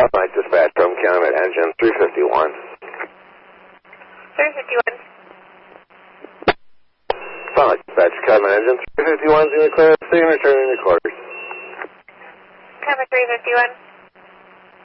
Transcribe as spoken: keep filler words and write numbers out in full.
Night Dispatch from Calumet Engine three fifty-one. three fifty-one. Night Dispatch, Calumet Engine three fifty-one is going to clear the scene, returning your quarters. Calumet three fifty-one.